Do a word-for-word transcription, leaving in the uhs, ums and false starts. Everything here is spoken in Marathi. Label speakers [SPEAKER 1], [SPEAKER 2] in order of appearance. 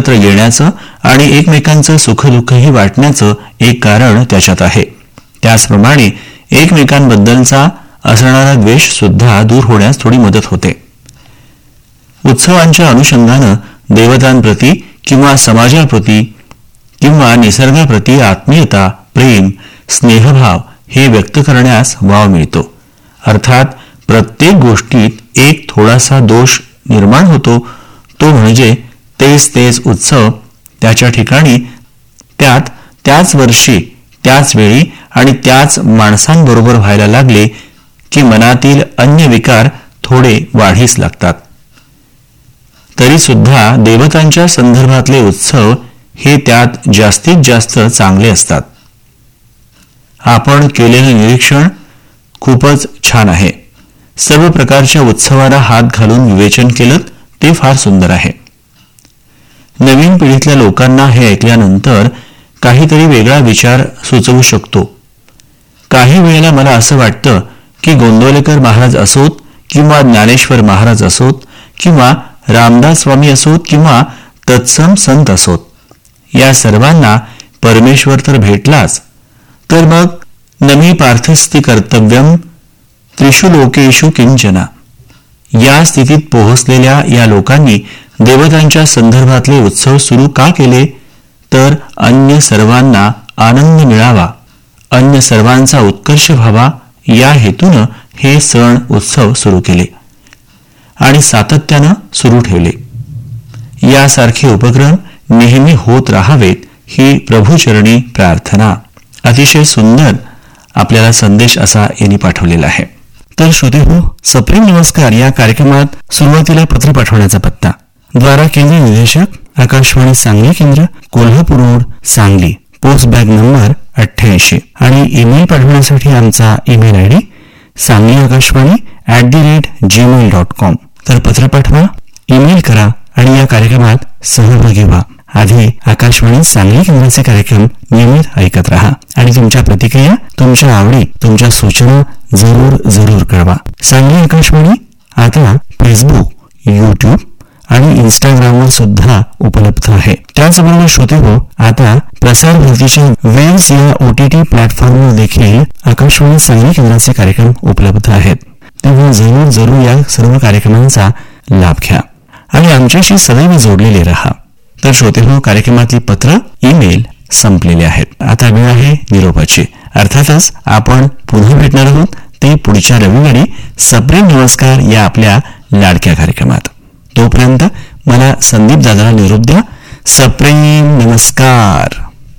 [SPEAKER 1] एकत्र येण्याचं आणि एकमेकांचं सुखदुःखही वाटण्याचं एक कारण त्याच्यात आहे. त्याचप्रमाणे एकमेकांबद्दलचा असणारा द्वेष सुद्धा दूर होण्यास थोडी मदत होते. उत्सवांच्या अनुषंगानं देवतांप्रती किंवा समाजाप्रती किंवा निसर्गाप्रती आत्मीयता, प्रेम, स्नेहभाव हे व्यक्त करण्यास वाव मिळतो. अर्थात प्रत्येक गोष्टीत एक थोडासा दोष निर्माण होतो, तो म्हणजे तेच तेच उत्सव त्याच्या ठिकाणी, त्यात त्याच वर्षी, त्याच वेळी आणि त्याच माणसांबरोबर व्हायला लागले की मनातील अन्य विकार थोडे वाढीस लागतात. तरी सुद्धा देवतांच्या संदर्भातले उत्सव हे त्यात जास्तीत जास्त चांगले असतात. आपण केलेलं निरीक्षण खूपच छान आहे. सर्व प्रकारच्या उत्सवाला हात घालून विवेचन केलं ते फार सुंदर आहे. नवीन पिढीतल्या लोकांना हे ऐकल्यानंतर काहीतरी वेगळा विचार सुचवू शकतो. काही वेळेला मला असं वाटतं की गोंदवलेकर महाराज असोत किंवा ज्ञानेश्वर महाराज असोत किंवा रामदास स्वामी असोत किंवा तत्सम संत असोत, या सर्वांना परमेश्वर तर भेटलाच, तर मग नमी पार्थस्ति कर्तव्यम त्रिषु लोकेषु किंचना या स्थितीत पोहोचलेल्या या लोकांनी देवतांच्या संदर्भातले उत्सव सुरू का केले? तर अन्य सर्वांना आनंद मिळावा, अन्य सर्वांचा उत्कर्ष व्हावा या हेतून हे सण उत्सव सुरू केले आणि सातत्यानं सुरू ठेवले. यासारखे उपक्रम नेहमी होत राहावेत ही प्रभूचरणी प्रार्थना. अतिशय सुंदर आपल्याला संदेश असा यांनी पाठवलेला आहे. तर श्रोतेहो, सप्रेम नमस्कार या कार्यक्रमात सुरुवातीला पत्र पाठवण्याचा पत्ता: द्वारा केंद्र निदेशक आकाशवाणी सांगली केंद्र, Kolhapur road, Sangli, post bag number अठ्ठ्याऐंशी. आणि ईमेल पाठवण्यासाठी आमचा email I D Sangli Akashvani at the rate Gmail dot com. तर पत्र पाठवा, ईमेल करा आणि या कार्यक्रमात सहभागी व्हा. आधी आकाशवाणी सांगली केंद्राचे कार्यक्रम नियमित ऐकत राहा आणि तुमच्या प्रतिक्रिया, तुमच्या आवडी, तुमच्या सूचना जरूर जरूर कळवा. सांगली आकाशवाणी आता फेसबुक, युट्यूब आणि इंस्टाग्रामवर सुद्धा उपलब्ध आहे. त्याचबरोबर श्रोतेहो, आता प्रसार भारतीच्या वेव्स या ओटीटी प्लॅटफॉर्मवर देखील आकाशवाणी सांगली केंद्राचे कार्यक्रम उपलब्ध आहेत. तेव्हा जरूर जरूर या सर्व कार्यक्रमांचा लाभ घ्या आणि आमच्याशी सदैव जोडलेले रहा. तर श्रोतेहो, कार्यक्रमातली पत्र, ईमेल संपलेले आहेत. आता वेळ आहे निरोपाची. अर्थातच आपण पुन्हा भेटणार आहोत ते पुढच्या रविवारी सप्रेम नमस्कार या आपल्या लाडक्या कार्यक्रमात. तोपर्यंत मला संदीप दादाला निरोप द्या. सप्रेम नमस्कार.